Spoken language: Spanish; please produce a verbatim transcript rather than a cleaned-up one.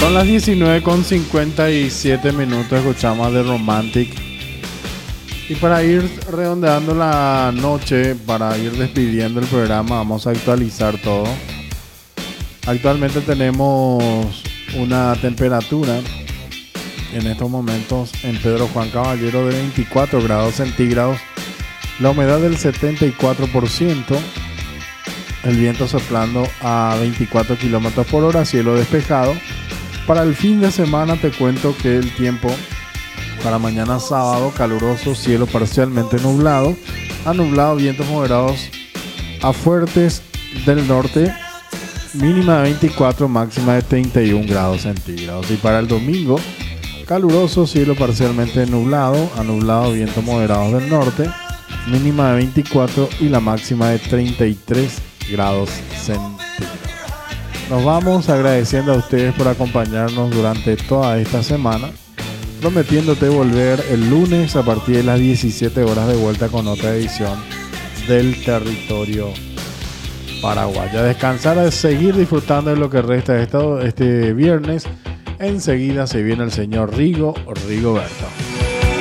Son las diecinueve con cincuenta y siete minutos, escuchamos de Romantic. Y para ir redondeando la noche, para ir despidiendo el programa, vamos a actualizar todo. Actualmente tenemos una temperatura en estos momentos en Pedro Juan Caballero de veinticuatro grados centígrados, la humedad del setenta y cuatro por ciento, el viento soplando a veinticuatro kilómetros por hora, cielo despejado. Para el fin de semana te cuento que el tiempo para mañana sábado caluroso, cielo parcialmente nublado, a nublado, vientos moderados a fuertes del norte, mínima de veinticuatro, máxima de treinta y un grados centígrados. Y para el domingo, caluroso, cielo parcialmente nublado, a nublado, vientos moderados del norte, mínima de veinticuatro y la máxima de treinta y tres grados centígrados. Nos vamos agradeciendo a ustedes por acompañarnos durante toda esta semana, prometiéndote volver el lunes a partir de las diecisiete horas de vuelta con otra edición del Territorio Paraguayo. A descansar, a seguir disfrutando de lo que resta de este viernes. Enseguida se viene el señor Rigo Rigoberto.